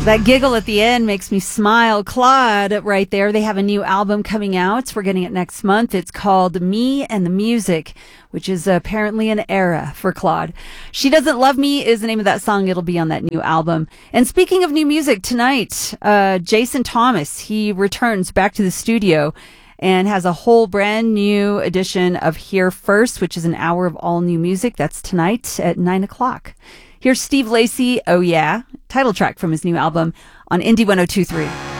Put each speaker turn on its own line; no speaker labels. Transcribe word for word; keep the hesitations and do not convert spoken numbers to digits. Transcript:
That giggle at the end makes me smile. Claude right there. They have a new album coming out. We're getting it next month. It's called Me and the Music, which is apparently an era for Claude. She Doesn't Love Me is the name of that song. It'll be on that new album. And speaking of new music, tonight, uh, Jason Thomas, he returns back to the studio and has a whole brand new edition of Here First, which is an hour of all new music. That's tonight at nine o'clock. Here's Steve Lacy, Oh Yeah, title track from his new album on Indie one oh two point three.